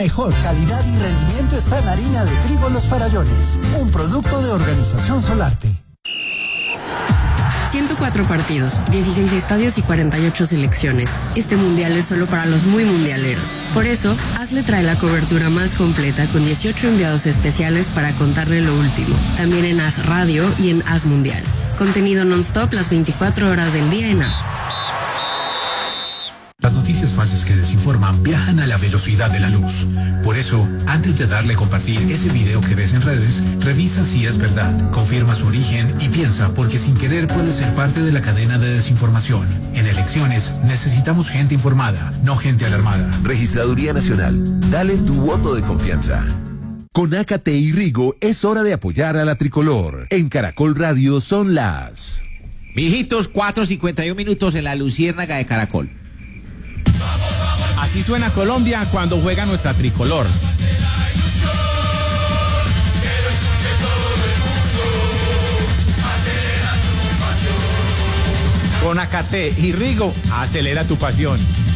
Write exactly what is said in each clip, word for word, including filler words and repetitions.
Mejor calidad y rendimiento está en harina de trigo Los Farallones, un producto de Organización Solarte. ciento cuatro partidos, dieciséis estadios y cuarenta y ocho selecciones. Este mundial es solo para los muy mundialeros. Por eso, ASLE trae la cobertura más completa con dieciocho enviados especiales para contarle lo último. También en A S Radio y en A S Mundial. Contenido non-stop las veinticuatro horas del día en A S. Las noticias falsas que desinforman viajan a la velocidad de la luz. Por eso, antes de darle a compartir ese video que ves en redes, revisa si es verdad, confirma su origen y piensa, porque sin querer puede ser parte de la cadena de desinformación. En elecciones necesitamos gente informada, no gente alarmada. Registraduría Nacional, dale tu voto de confianza. Con Ácate y Rigo es hora de apoyar a la tricolor. En Caracol Radio son las... Mijitos, cuatro cincuenta y uno minutos en la Luciérnaga de Caracol. Así suena Colombia cuando juega nuestra tricolor. Con Ácate y Rigo, acelera tu pasión.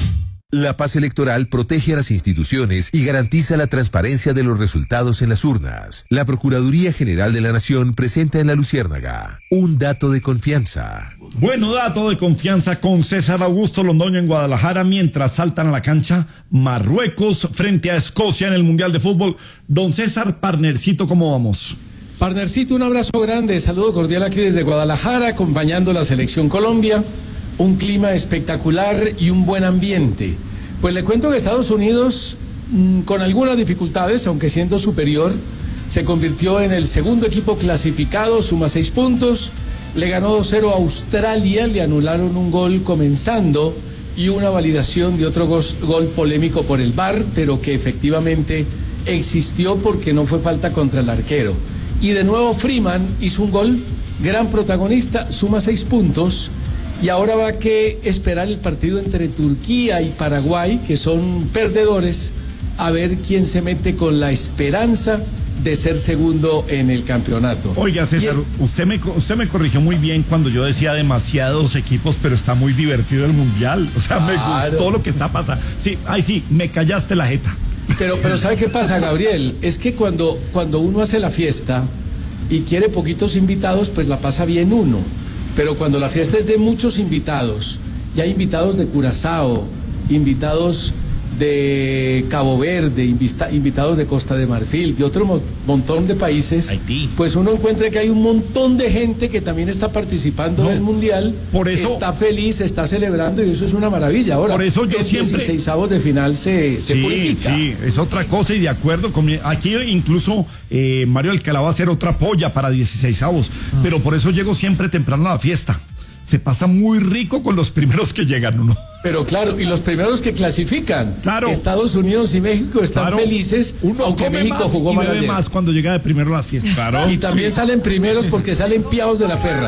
La paz electoral protege a las instituciones y garantiza la transparencia de los resultados en las urnas. La Procuraduría General de la Nación presenta en la Luciérnaga un dato de confianza. Bueno, dato de confianza con César Augusto Londoño en Guadalajara mientras saltan a la cancha Marruecos frente a Escocia en el Mundial de Fútbol. Don César, partnercito, ¿cómo vamos? Partnercito, un abrazo grande, saludo cordial aquí desde Guadalajara, acompañando a la Selección Colombia. Un clima espectacular y un buen ambiente. Pues le cuento que Estados Unidos, mmm, con algunas dificultades, aunque siendo superior, se convirtió en el segundo equipo clasificado, suma seis puntos, le ganó dos cero a Australia, le anularon un gol comenzando y una validación de otro gol, gol polémico por el V A R, pero que efectivamente existió porque no fue falta contra el arquero. Y de nuevo Freeman hizo un gol, gran protagonista, suma seis puntos. Y ahora va a que esperar el partido entre Turquía y Paraguay, que son perdedores, a ver quién se mete con la esperanza de ser segundo en el campeonato. Oiga, César, y... usted me usted me corrigió muy bien cuando yo decía demasiados equipos, pero está muy divertido el Mundial. O sea, claro, me gustó lo que está pasando. Sí, ay sí, me callaste la jeta. Pero, pero ¿sabe qué pasa, Gabriel? Es que cuando, cuando uno hace la fiesta y quiere poquitos invitados, pues la pasa bien uno. Pero cuando la fiesta es de muchos invitados, y hay invitados de Curazao, invitados de Cabo Verde, invita, invitados de Costa de Marfil, de otro mo montón de países, Haití, pues uno encuentra que hay un montón de gente que también está participando no, en el Mundial, por eso, está feliz, está celebrando, y eso es una maravilla. Ahora, por eso yo el siempre... dieciseisavos de final se, se sí, purifica. Sí, es otra cosa, y de acuerdo con mi... Aquí incluso eh, Mario Alcalá va a hacer otra polla para dieciseisavos, ah. pero por eso llego siempre temprano a la fiesta. Se pasa muy rico con los primeros que llegan, uno. Pero claro, y los primeros que clasifican. Claro. Estados Unidos y México están claro. felices, uno aunque México más jugó y mal bebe ayer. más cuando llega de primero a las fiestas. Claro. Y también sí. salen primeros porque salen piados de la ferra.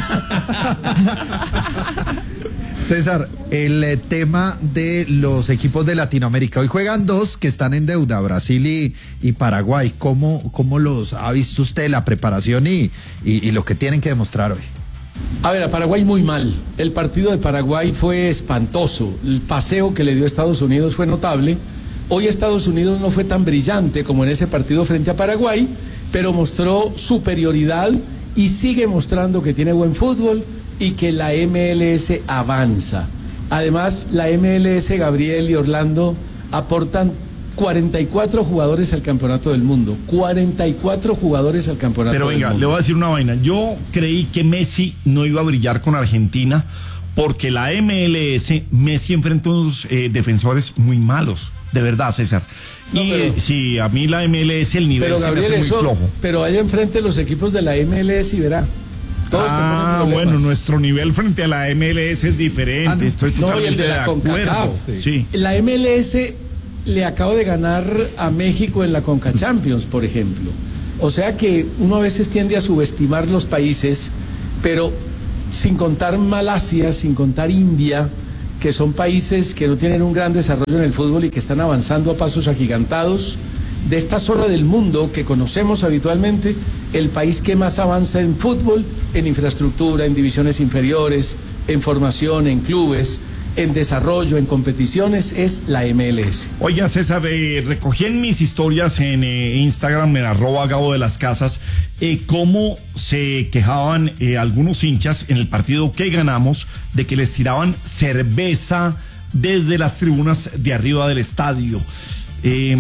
César, el eh, tema de los equipos de Latinoamérica. Hoy juegan dos que están en deuda, Brasil y, y Paraguay. ¿Cómo, ¿Cómo los ha visto usted, la preparación y, y, y lo que tienen que demostrar hoy? A ver, a Paraguay muy mal. El partido de Paraguay fue espantoso. El paseo que le dio a Estados Unidos fue notable. Hoy Estados Unidos no fue tan brillante como en ese partido frente a Paraguay, pero mostró superioridad y sigue mostrando que tiene buen fútbol y que la M L S avanza. Además, la M L S, Gabriel y Orlando, aportan cuarenta y cuatro jugadores al campeonato del mundo. cuarenta y cuatro jugadores al campeonato Pero del venga, mundo. le voy a decir una vaina. Yo creí que Messi no iba a brillar con Argentina porque la M L S, Messi enfrenta unos eh, defensores muy malos. De verdad, César. No, y pero, sí, a mí la M L S, el nivel pero, se Gabriel, me hace eso, muy flojo. Pero allá enfrente los equipos de la M L S y verá. Todos ah, bueno, nuestro nivel frente a la M L S es diferente. Ah, no. Estoy no, totalmente y el de la de CONCACAF. Sí. sí. La M L S le acaba de ganar a México en la Conca Champions, por ejemplo. O sea que uno a veces tiende a subestimar los países, pero sin contar Malasia, sin contar India, que son países que no tienen un gran desarrollo en el fútbol y que están avanzando a pasos agigantados. De esta zona del mundo que conocemos habitualmente, el país que más avanza en fútbol, en infraestructura, en divisiones inferiores, en formación, en clubes, en desarrollo, en competiciones, es la M L S. Oiga, César, eh, recogí en mis historias en eh, Instagram, en arroba Gabo de las Casas, eh, cómo se quejaban eh, algunos hinchas en el partido que ganamos de que les tiraban cerveza desde las tribunas de arriba del estadio. Eh,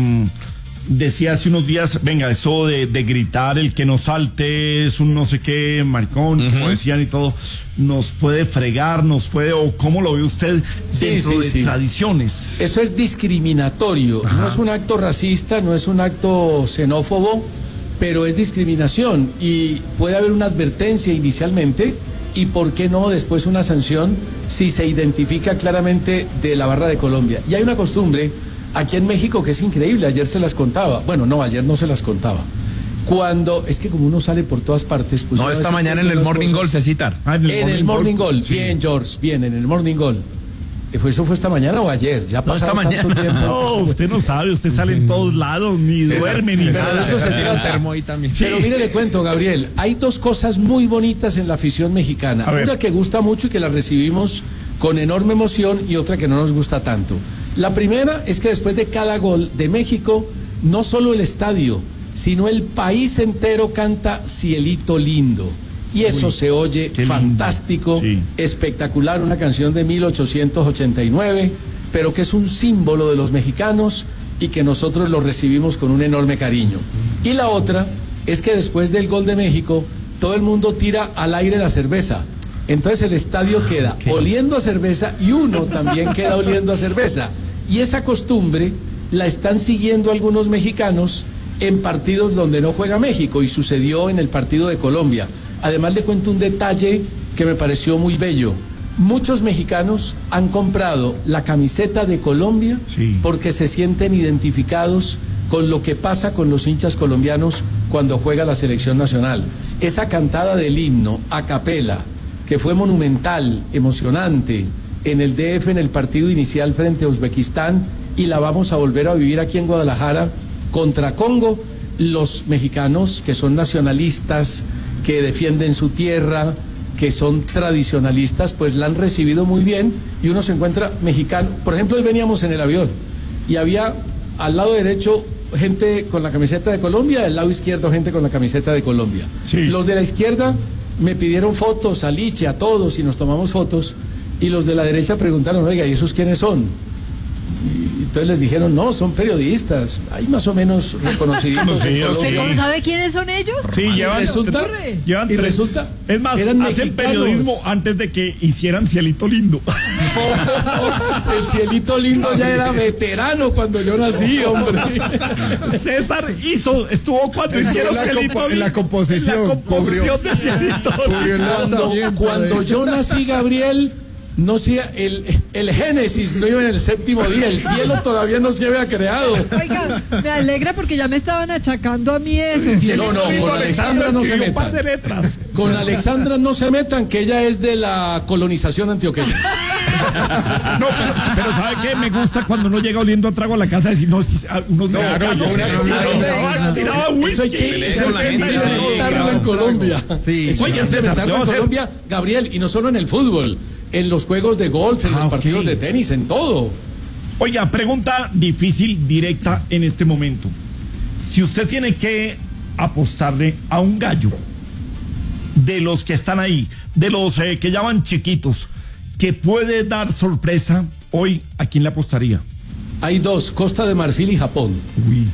decía hace unos días, venga, eso de, de gritar, el que no salte es un no sé qué maricón, uh-huh. como decían y todo, nos puede fregar, nos puede, o cómo lo ve usted dentro sí, sí, de sí. tradiciones. Eso es discriminatorio, Ajá. no es un acto racista, no es un acto xenófobo, pero es discriminación y puede haber una advertencia inicialmente y por qué no después una sanción si se identifica claramente de la barra de Colombia. Y hay una costumbre aquí en México que es increíble, ayer se las contaba, bueno, no, ayer no se las contaba. Cuando, es que como uno sale por todas partes... Pues no, esta mañana en el Morning Gol se citan. Ah, en el, en morning, el morning Gol, sí. Bien, George, bien, en el Morning Gol. ¿Eso fue esta mañana o ayer? Ya pasó no, tanto tiempo. No, usted no sabe, usted sale en todos lados, ni sí, duerme, ni nada. Eso se tira el termo ahí también. Sí. Pero mire, le cuento, Gabriel, hay dos cosas muy bonitas en la afición mexicana. Una que gusta mucho y que la recibimos con enorme emoción y otra que no nos gusta tanto. La primera es que después de cada gol de México, no solo el estadio, sino el país entero canta Cielito Lindo. Y eso Uy, se oye fantástico, sí. espectacular, una canción de mil ochocientos ochenta y nueve, pero que es un símbolo de los mexicanos y que nosotros lo recibimos con un enorme cariño. Y la otra es que después del gol de México, todo el mundo tira al aire la cerveza. Entonces el estadio queda okay. oliendo a cerveza y uno también queda oliendo a cerveza. Y esa costumbre la están siguiendo algunos mexicanos en partidos donde no juega México y sucedió en el partido de Colombia. Además le cuento un detalle que me pareció muy bello. Muchos mexicanos han comprado la camiseta de Colombia sí. porque se sienten identificados con lo que pasa con los hinchas colombianos cuando juega la selección nacional. Esa cantada del himno a capela, que fue monumental, emocionante, en el D F en el partido inicial frente a Uzbekistán, y la vamos a volver a vivir aquí en Guadalajara contra Congo. Los mexicanos que son nacionalistas, que defienden su tierra, que son tradicionalistas, pues la han recibido muy bien y uno se encuentra mexicano. Por ejemplo, hoy veníamos en el avión y había al lado derecho gente con la camiseta de Colombia, al lado izquierdo gente con la camiseta de Colombia. Sí. Los de la izquierda me pidieron fotos a Liche, a todos, y nos tomamos fotos, y los de la derecha preguntaron, oiga, ¿y esos quiénes son? Y entonces les dijeron, no, son periodistas, hay más o menos reconocidos. ¿Usted cómo sabe quiénes son ellos? Sí, llevan, y resulta, llevan y resulta, es más, eran hacen mexicanos. Periodismo antes de que hicieran Cielito Lindo. El Cielito Lindo ya era veterano cuando yo nací, hombre. César hizo, estuvo cuando es hicieron en la, Cielito compo en la composición, en la composición cubrió, de Cielito Cuando, cuando yo nací, Gabriel, no sea el, el Génesis no iba en el séptimo día, el cielo todavía no se había creado. Oiga, me alegra porque ya me estaban achacando a mí eso. No, no, con Alexandra no se metan. Con Alexandra no se metan, que ella es de la colonización antioqueña. No, pero, pero ¿sabe qué? Me gusta cuando uno llega oliendo a trago a la casa decir, no, es que unos no, no, no, tiraba whisky. Eso hay que implementarlo en Colombia. Sí. Eso hay que implementarlo en Colombia, Gabriel, y no solo en el fútbol. En los juegos de golf, en ah, los partidos okay. de tenis, en todo. Oiga, pregunta difícil, directa en este momento. Si usted tiene que apostarle a un gallo de los que están ahí, de los eh, que llaman chiquitos, que puede dar sorpresa, hoy, ¿a quién le apostaría? Hay dos, Costa de Marfil y Japón. Uy.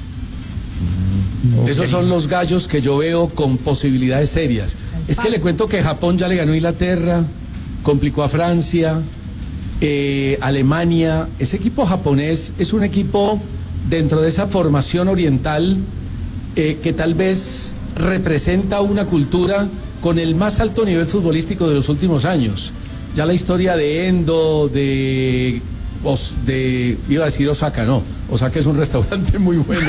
Okay. Esos son los gallos que yo veo con posibilidades serias. Es que le cuento que Japón ya le ganó a Inglaterra, complicó a Francia, eh, Alemania. Ese equipo japonés es un equipo dentro de esa formación oriental eh, que tal vez representa una cultura con el más alto nivel futbolístico de los últimos años. Ya la historia de Endo, de, de iba a decir Osaka, no, Osaka es un restaurante muy bueno.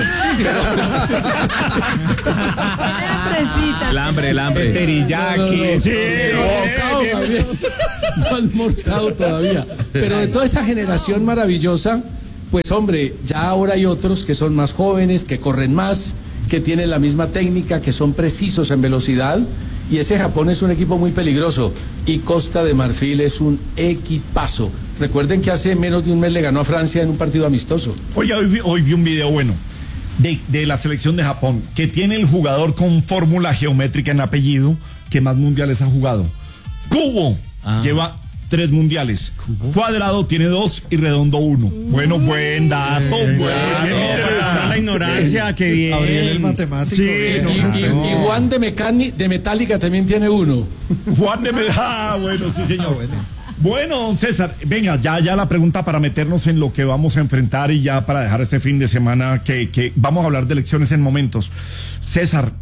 El hambre, el hambre. El teriyaki. No, no, no. Sí, no, no, no ha almorzado todavía. Pero de toda esa generación maravillosa, pues hombre, ya ahora hay otros que son más jóvenes, que corren más, que tienen la misma técnica, que son precisos en velocidad. Y ese Japón es un equipo muy peligroso. Y Costa de Marfil es un equipazo. Recuerden que hace menos de un mes le ganó a Francia en un partido amistoso. Oye, hoy, vi- hoy vi un video bueno de, de la selección de Japón, que tiene el jugador con fórmula geométrica en apellido que más mundiales ha jugado. Cubo Ah. lleva tres mundiales. Cuadrado tiene dos y Redondo uno. Bueno, buen dato. buen Para la ignorancia, que bien. Gabriel el matemático. Sí, Y, bueno, y- y- claro. y Juan de, Mecani- de Metallica también tiene uno. Juan de Medellín. Ah, bueno, sí, señor. Ah, bueno. Bueno, don César, venga, ya, ya la pregunta para meternos en lo que vamos a enfrentar y ya para dejar este fin de semana que, que vamos a hablar de elecciones en momentos. César,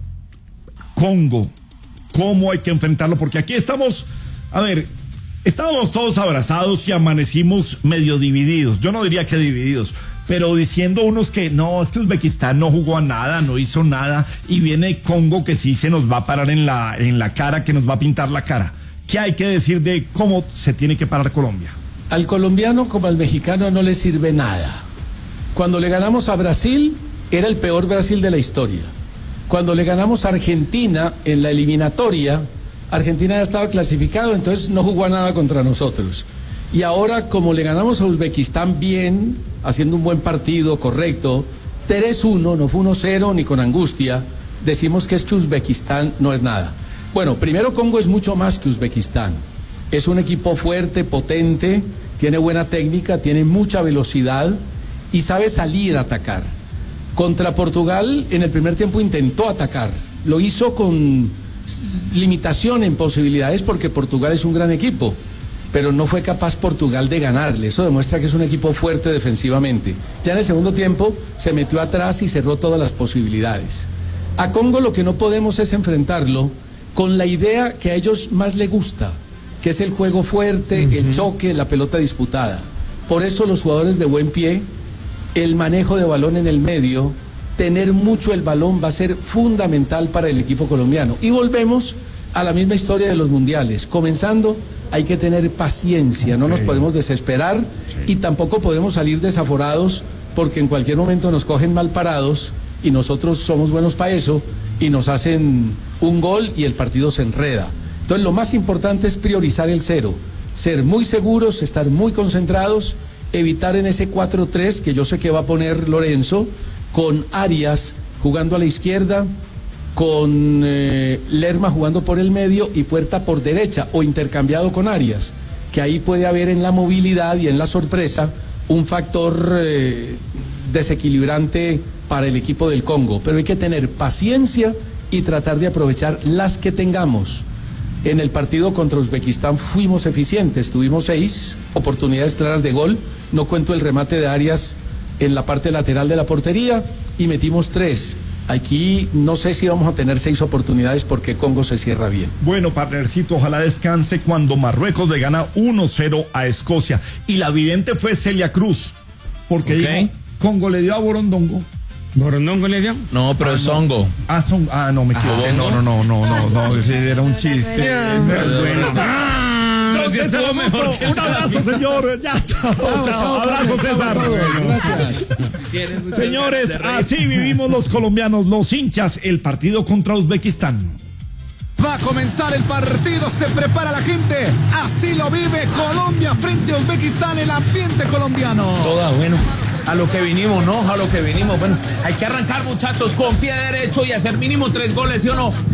Congo, ¿cómo hay que enfrentarlo? Porque aquí estamos, a ver, estábamos todos abrazados y amanecimos medio divididos. Yo no diría que divididos, pero diciendo unos que no, este Uzbekistán no jugó a nada, no hizo nada, y viene Congo que sí se nos va a parar en la, en la cara, que nos va a pintar la cara. ¿Qué hay que decir de cómo se tiene que parar Colombia? Al colombiano como al mexicano no le sirve nada. Cuando le ganamos a Brasil, era el peor Brasil de la historia. Cuando le ganamos a Argentina en la eliminatoria, Argentina ya estaba clasificado, entonces no jugó a nada contra nosotros. Y ahora, como le ganamos a Uzbekistán bien, haciendo un buen partido, correcto, tres uno, no fue uno cero ni con angustia, decimos que es que Uzbekistán no es nada. Bueno, primero Congo es mucho más que Uzbekistán. Es un equipo fuerte, potente, tiene buena técnica, tiene mucha velocidad y sabe salir a atacar. Contra Portugal en el primer tiempo intentó atacar, lo hizo con limitación en posibilidades porque Portugal es un gran equipo, pero no fue capaz Portugal de ganarle. Eso demuestra que es un equipo fuerte defensivamente. Ya en el segundo tiempo se metió atrás y cerró todas las posibilidades. A Congo lo que no podemos es enfrentarlo con la idea que a ellos más les gusta, que es el juego fuerte, uh-huh. el choque, la pelota disputada. Por eso los jugadores de buen pie, el manejo de balón en el medio, tener mucho el balón va a ser fundamental para el equipo colombiano. Y volvemos a la misma historia de los mundiales. Comenzando, hay que tener paciencia, okay. no nos podemos desesperar sí. y tampoco podemos salir desaforados porque en cualquier momento nos cogen mal parados y nosotros somos buenos para eso y nos hacen un gol y el partido se enreda. Entonces lo más importante es priorizar el cero, ser muy seguros, estar muy concentrados, evitar en ese cuatro tres que yo sé que va a poner Lorenzo, con Arias jugando a la izquierda, con eh, Lerma jugando por el medio y Puerta por derecha o intercambiado con Arias, que ahí puede haber en la movilidad y en la sorpresa un factor eh, desequilibrante para el equipo del Congo, pero hay que tener paciencia y tratar de aprovechar las que tengamos. En el partido contra Uzbekistán fuimos eficientes, tuvimos seis oportunidades claras de gol, no cuento el remate de Arias en la parte lateral de la portería y metimos tres. Aquí no sé si vamos a tener seis oportunidades porque Congo se cierra bien. Bueno, partnercito, ojalá descanse cuando Marruecos le gana uno cero a Escocia. Y la vidente fue Celia Cruz, porque okay. dijo, Congo le dio a Borondongo. ¿Borondongo le dio? No, pero ah, es no. Songo. Ah, son, ah, no, me equivoqué. No, no, no, no, no, no, ese era un chiste. Ah, no, estuvo mejor que un abrazo, señor. Ya, chao, chao. chao. Abrazo, César. Gracias. Señores, así vivimos los colombianos, los hinchas, el partido contra Uzbekistán. Va a comenzar el partido, se prepara la gente. Así lo vive Colombia frente a Uzbekistán, el ambiente colombiano. Toda, bueno, a lo que vinimos, ¿no? A lo que vinimos. Bueno, hay que arrancar, muchachos, con pie derecho y hacer mínimo tres goles, ¿sí o no?